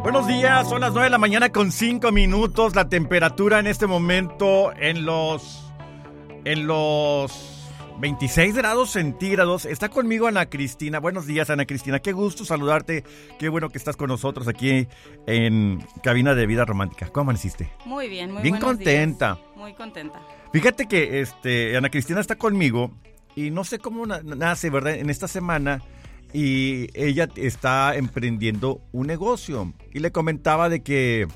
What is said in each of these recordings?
Buenos días, son las 9 de la mañana con 5 minutos. La temperatura en este momento en los 26 grados centígrados. Está conmigo Ana Cristina. Buenos días, Ana Cristina. Qué gusto saludarte. Qué bueno que estás con nosotros aquí en Cabina de Vida Romántica. ¿Cómo amaneciste? Muy bien, muy bien contenta. Días. Muy contenta. Fíjate que Ana Cristina está conmigo y no sé cómo nace, ¿verdad? En esta semana. Y ella está emprendiendo un negocio. Y le comentaba de que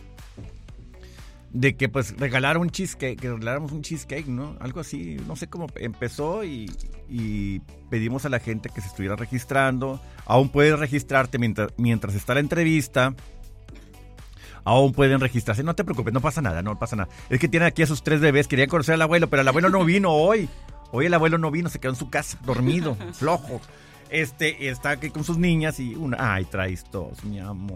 pues regaláramos un cheesecake, ¿no? Algo así, no sé cómo empezó y pedimos a la gente que se estuviera registrando. Aún puedes registrarte mientras está la entrevista. Aún pueden registrarse. No te preocupes, no pasa nada. Es que tienen aquí a sus 3 bebés. Querían conocer al abuelo, pero el abuelo no vino hoy. Hoy el abuelo no vino, se quedó en su casa, dormido, flojo. Está aquí con sus niñas y ay, traes tos, mi amor.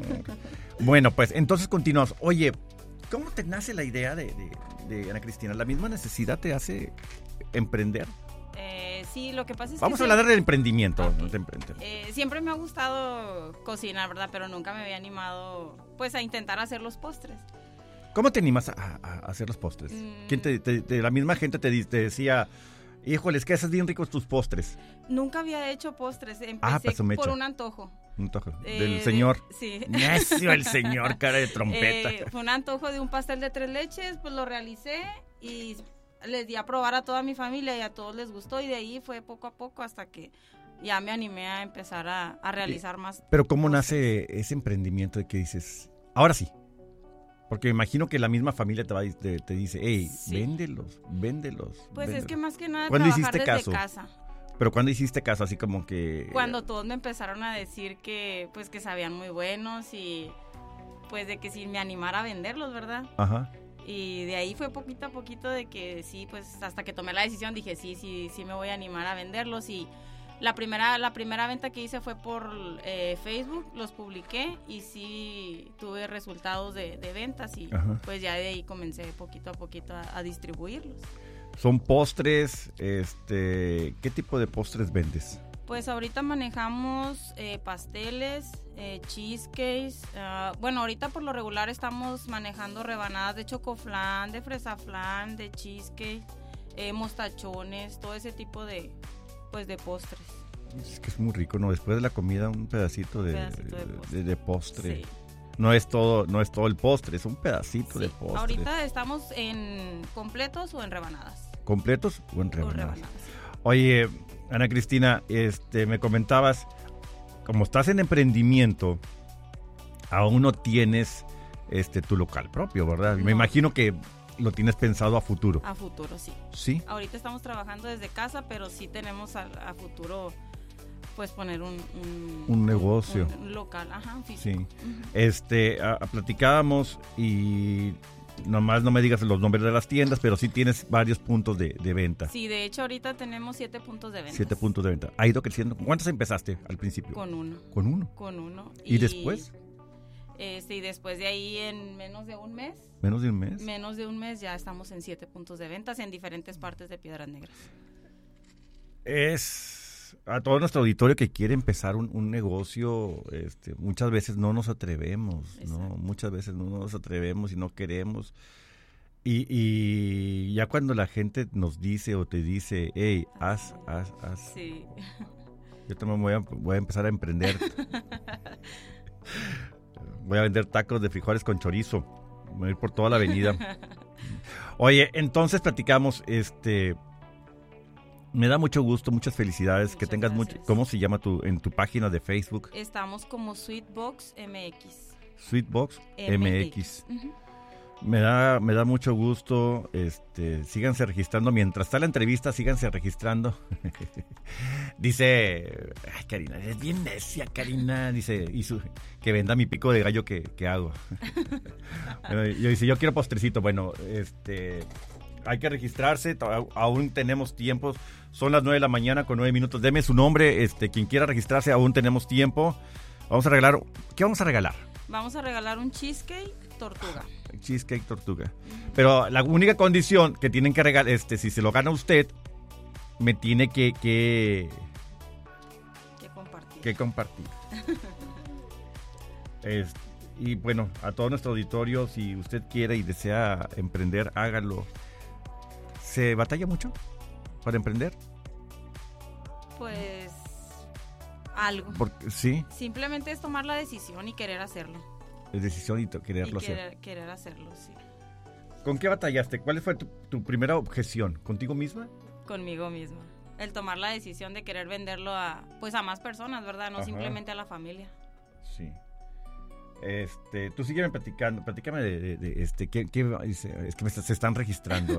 Bueno, pues entonces continuamos. Oye, ¿cómo te nace la idea de Ana Cristina? ¿La misma necesidad te hace emprender? Sí, lo que pasa es Vamos a hablar del emprendimiento. Okay. Siempre me ha gustado cocinar, ¿verdad? Pero nunca me había animado, pues, a intentar hacer los postres. ¿Cómo te animas a hacer los postres? ¿Quién la misma gente te decía... Híjole, es que haces bien ricos tus postres? Nunca había hecho postres. Empecé por un antojo. Un antojo del señor. Sí. Necio el señor, cara de trompeta. Fue un antojo de un pastel de 3 leches, pues lo realicé y les di a probar a toda mi familia y a todos les gustó. Y de ahí fue poco a poco hasta que ya me animé a empezar a realizar más. Pero ¿cómo nace ese emprendimiento de que dices, ahora sí? Porque me imagino que la misma familia te dice, hey, sí, véndelos. Pues es que más que nada trabajar desde casa. Pero ¿cuándo hiciste caso? Así como que... Cuando todos me empezaron a decir que sabían muy buenos y pues de que si me animara a venderlos, ¿verdad? Ajá. Y de ahí fue poquito a poquito de que sí, pues hasta que tomé la decisión dije sí me voy a animar a venderlos. Y la primera venta que hice fue por Facebook, los publiqué y sí tuve resultados de ventas y ajá, pues ya de ahí comencé poquito a poquito a distribuirlos. ¿Son postres? ¿Qué tipo de postres vendes? Pues ahorita manejamos pasteles, cheesecakes. Bueno, ahorita por lo regular estamos manejando rebanadas de chocoflán, de fresaflán, de cheesecake, mostachones, todo ese tipo de postres. Es que es muy rico, ¿no? Después de la comida un pedacito de postre. Sí. No es todo el postre, es un pedacito de postre. Ahorita estamos en completos o en rebanadas. ¿Completos o en rebanadas? Oye, Ana Cristina, me comentabas, como estás en emprendimiento, aún no tienes tu local propio, ¿verdad? No. Me imagino que lo tienes pensado a futuro. A futuro, sí. ¿Sí? Ahorita estamos trabajando desde casa, pero sí tenemos a futuro, pues, poner un negocio. Un local, ajá, físico. Sí. Platicábamos y nomás no me digas los nombres de las tiendas, pero sí tienes varios puntos de venta. Sí, de hecho, ahorita tenemos 7 puntos de venta. 7 puntos de venta. ¿Ha ido creciendo? ¿Cuántos empezaste al principio? Con uno. ¿Con uno? Con uno. ¿Y después? Y después de ahí en menos de un mes. ¿Menos de un mes? Menos de un mes ya estamos en 7 puntos de ventas en diferentes partes de Piedras Negras. Es a todo nuestro auditorio que quiere empezar un negocio, muchas veces no nos atrevemos, exacto, ¿no? Muchas veces no nos atrevemos y no queremos. Y ya cuando la gente nos dice o te dice, hey, haz. Sí. Yo también voy a empezar a emprender. Voy a vender tacos de frijoles con chorizo. Voy a ir por toda la avenida. Oye, entonces platicamos, me da mucho gusto, muchas felicidades, muchas que tengas mucho. ¿Cómo se llama en tu página de Facebook? Estamos como Sweetbox MX. Sweetbox MX. Uh-huh. Me da mucho gusto, síganse registrando, mientras está la entrevista, síganse registrando. Dice, ay, Karina, es bien necia, Karina, dice, que venda mi pico de gallo que hago. Bueno, yo dice, yo quiero postrecito, bueno, hay que registrarse, aún tenemos tiempo, son las 9 de la mañana con 9 minutos, deme su nombre, quien quiera registrarse, aún tenemos tiempo. Vamos a regalar, ¿qué vamos a regalar? Vamos a regalar un cheesecake tortuga. Cheesecake tortuga. Pero la única condición que tienen que regalar, si se lo gana usted, me tiene que compartir. Que compartir. Y bueno, a todo nuestro auditorio, si usted quiere y desea emprender, hágalo. ¿Se batalla mucho para emprender? Pues algo. Porque, sí. Simplemente es tomar la decisión y querer hacerlo. Es decisión y quererlo hacer. Querer hacerlo, sí. ¿Con qué batallaste? ¿Cuál fue tu primera objeción? ¿Contigo misma? Conmigo misma. El tomar la decisión de querer venderlo a más personas, ¿verdad? No simplemente a la familia. Sí. Tú sígueme platícame de ¿qué dice? Es que se están registrando,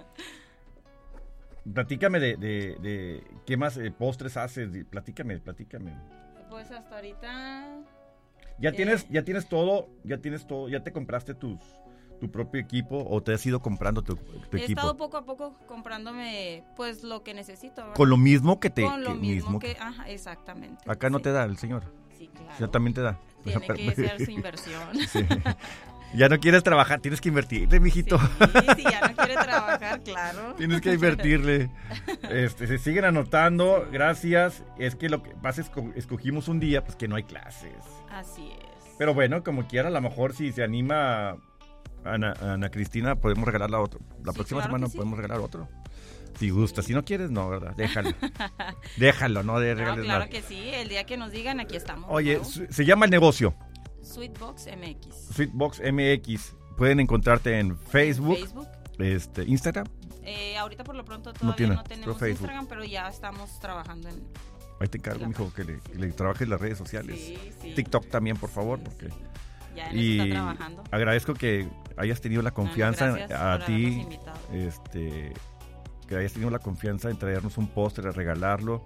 Platícame de qué más postres haces, platícame. Pues hasta ahorita ya tienes todo, ya te compraste tu propio equipo o te has ido comprando tu equipo. He estado poco a poco comprándome pues lo que necesito, ¿verdad? Con lo mismo que ajá, exactamente. Acá no te da el señor. Sí, claro. Ya también te da. Tiene que ser su inversión. Sí. Ya no quieres trabajar, tienes que invertirle, mijito. Sí, ya no quiere trabajar, claro. Tienes que invertirle. Se siguen anotando, gracias. Es que lo que pasa es que escogimos un día, pues que no hay clases. Así es. Pero bueno, como quiera, a lo mejor si se anima Ana Cristina, podemos regalarla otro. La próxima semana podemos regalar otro. Si gusta, si no quieres, no, ¿verdad? Déjalo. Déjalo, no de regales claro nada. que sí, el día que nos digan, aquí estamos. Oye, se llama el negocio Sweetbox MX. Sweetbox MX. Pueden encontrarte en Facebook. Instagram. Ahorita por lo pronto todavía no tenemos Facebook. Instagram, pero ya estamos trabajando en... Ahí te encargo, mijo, que le trabajes las redes sociales. Sí. TikTok también, por favor, porque... Ya está trabajando. Agradezco que hayas tenido la confianza a ti, que hayas tenido la confianza en traernos un póster, a regalarlo.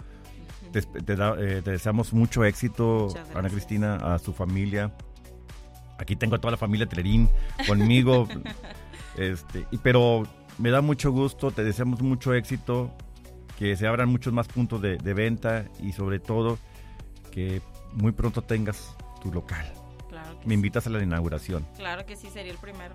Te deseamos mucho éxito, Ana Cristina, a su familia. Aquí tengo a toda la familia Telerín conmigo. Pero me da mucho gusto, te deseamos mucho éxito, que se abran muchos más puntos de venta y sobre todo que muy pronto tengas tu local. Claro que Me invitas a la inauguración. Claro que sí, sería el primero.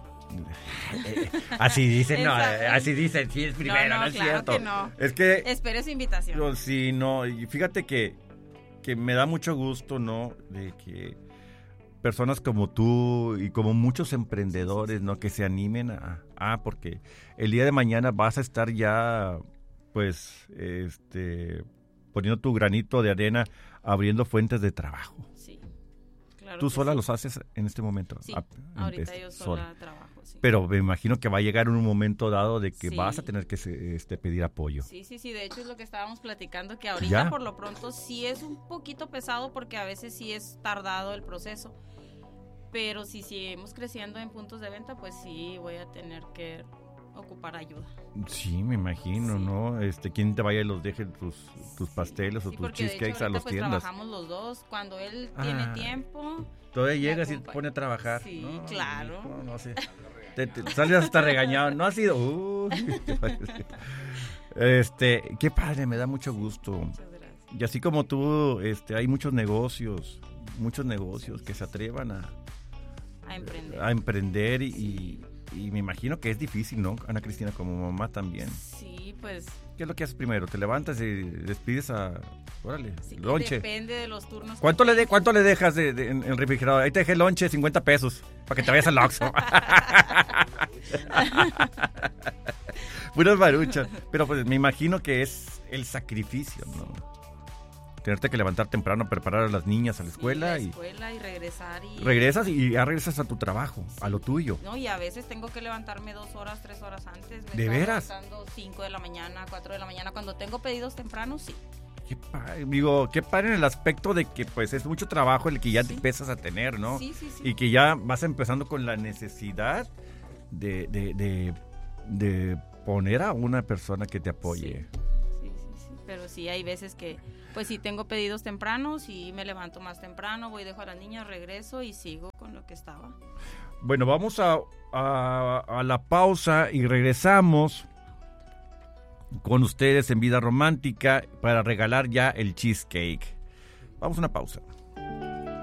Así dicen, sí es primero, no es claro cierto. Que no. Es que espero su invitación. Y fíjate que me da mucho gusto, ¿no? De que personas como tú y como muchos emprendedores, ¿no? Que se animen porque el día de mañana vas a estar ya, pues, poniendo tu granito de arena, abriendo fuentes de trabajo. Sí, claro. ¿Tú sola los haces en este momento? Sí, ahorita yo sola trabajo, sí. Pero me imagino que va a llegar un momento dado de que vas a tener que pedir apoyo. Sí, de hecho es lo que estábamos platicando, que ahorita por lo pronto sí es un poquito pesado porque a veces sí es tardado el proceso. Pero si seguimos creciendo en puntos de venta, pues sí voy a tener que ocupar ayuda. Sí, me imagino, ¿no? ¿Quién te vaya y los deje tus pasteles o tus cheesecakes a los tiendas? Trabajamos los dos. Cuando él tiene tiempo... Todavía llegas y te pone a trabajar. Sí, no, claro. No sé. Te sales hasta regañado. No ha sido... qué padre, me da mucho gusto. Muchas gracias. Y así como tú, hay muchos negocios que se atrevan a emprender y me imagino que es difícil, ¿no, Ana Cristina, como mamá también? Sí, pues... ¿Qué es lo que haces primero? ¿Te levantas y despides lonche? Depende de los turnos. ¿Cuánto le dejas en el refrigerador? Ahí te dejé el lonche, 50 pesos, para que te vayas al Oxxo. Puras maruchas. Pero pues me imagino que es el sacrificio, ¿no? Tenerte que levantar temprano, preparar a las niñas a la escuela. Y regresar. Regresas y ya regresas a tu trabajo, a lo tuyo. No, y a veces tengo que levantarme 2 horas, 3 horas antes. ¿De veras? Levantando 5 de la mañana, 4 de la mañana. Cuando tengo pedidos tempranos, sí. Qué padre en el aspecto de que pues es mucho trabajo el que ya te empiezas a tener, ¿no? Sí. Y que ya vas empezando con la necesidad de poner a una persona que te apoye. Sí. Pero sí, hay veces que, pues sí tengo pedidos tempranos y me levanto más temprano, voy, dejo a las niñas, regreso y sigo con lo que estaba. Bueno, vamos a la pausa y regresamos con ustedes en Vida Romántica para regalar ya el cheesecake. Vamos a una pausa.